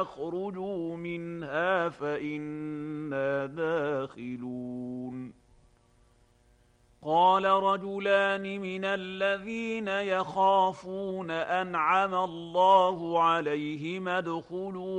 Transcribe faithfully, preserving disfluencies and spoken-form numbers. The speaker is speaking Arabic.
اخرجوا منها فإنا داخلون. قال رجلان من الذين يخافون أنعم الله عليهم ادخلوا